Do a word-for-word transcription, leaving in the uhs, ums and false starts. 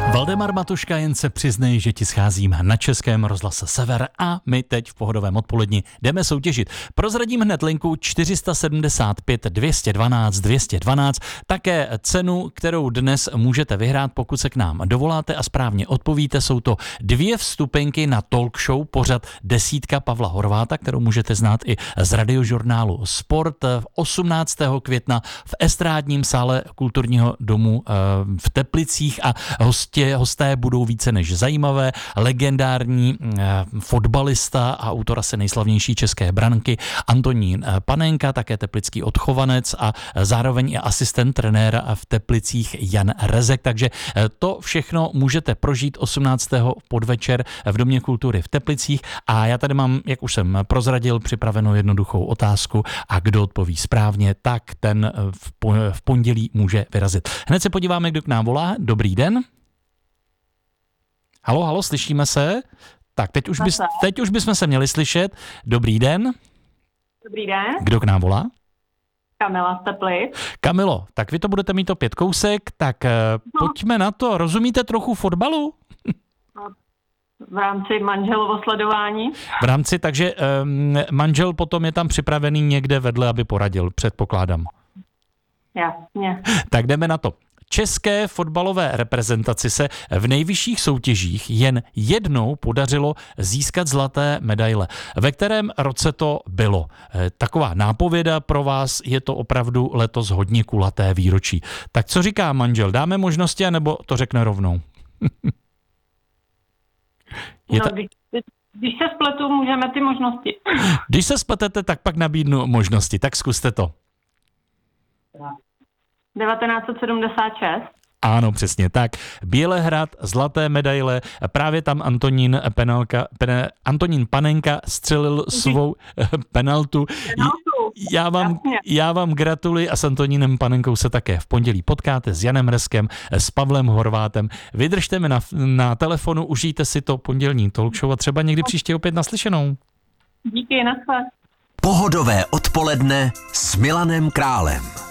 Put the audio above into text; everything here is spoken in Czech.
Valdemar Matuška, jen se přiznej, že ti scházím na Českém rozhlase Sever a my teď v pohodovém odpoledni jdeme soutěžit. Prozradím hned linku čtyři sedm pět dvě jedna dva dvě jedna dva, také cenu, kterou dnes můžete vyhrát, pokud se k nám dovoláte a správně odpovíte. Jsou to dvě vstupenky na talk show pořad Desítka Pavla Horváta, kterou můžete znát i z radiožurnálu Sport osmnáctého května v estrádním sále Kulturního domu v Teplicích a hostě, hosté budou více než zajímavé. Legendární fotbalista a autor asi nejslavnější české branky Antonín Panenka, také teplický odchovanec a zároveň i asistent trenéra v Teplicích Jan Rezek. Takže to všechno můžete prožít osmnáctého podvečer v Domě kultury v Teplicích a já tady mám, jak už jsem prozradil, připravenou jednoduchou otázku a kdo odpoví správně, tak ten v pondělí může vyrazit. Hned se podíváme, kdo k nám volá. Dobrý den. Halo, halo, slyšíme se? Tak, teď už, bys, teď už bychom se měli slyšet. Dobrý den. Dobrý den. Kdo k nám volá? Kamila z Teplic. Kamilo, tak vy to budete mít opět kousek, tak no. Pojďme na to. Rozumíte trochu fotbalu? V rámci manželovo sledování. V rámci, takže um, manžel potom je tam připravený někde vedle, aby poradil, předpokládám. Jasně. Tak jdeme na to. České fotbalové reprezentaci se v nejvyšších soutěžích jen jednou podařilo získat zlaté medaile. Ve kterém roce to bylo? Taková nápověda pro vás, je to opravdu letos hodně kulaté výročí. Tak co říká manžel? Dáme možnosti, anebo to řekne rovnou? Je ta... no, když, když se spletu, můžeme ty možnosti. Když se spletete, tak pak nabídnu možnosti. Tak zkuste to. devatenáct set sedmdesát šest. Ano, přesně tak. Bělehrad, zlaté medaile, právě tam Antonín, penalka, pen, Antonín Panenka střelil svou penaltu. Já vám, já vám gratuluji a s Antonínem Panenkou se také v pondělí potkáte s Janem Rezkem, s Pavlem Horvátem. Vydržte mi na, na telefonu, užijte si to pondělní talk show a třeba někdy příště opět naslyšenou. Díky, naschle. Pohodové odpoledne s Milanem Králem.